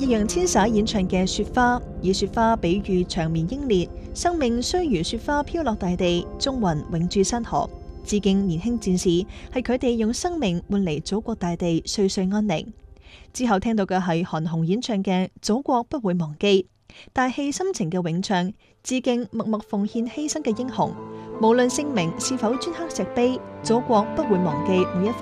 易烊千璽演唱嘅《雪花》，以雪花比喻長眠英烈，生命雖如雪花飄落大地，終魂永駐山河。致敬年輕戰士，係佢哋用生命換嚟祖國大地歲歲安寧。之後聽到嘅係韓紅演唱嘅《祖國不會忘記》，大氣深情嘅詠唱，致敬默默奉獻犧牲嘅英雄。無論姓名是否專刻石碑，祖國不會忘記每一份